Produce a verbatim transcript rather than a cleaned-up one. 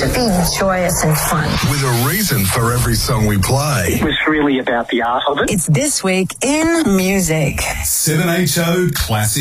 to be joyous and fun. With a reason for every song we play. It was really about the art of it. It's This Week in Music. seven H O Classic.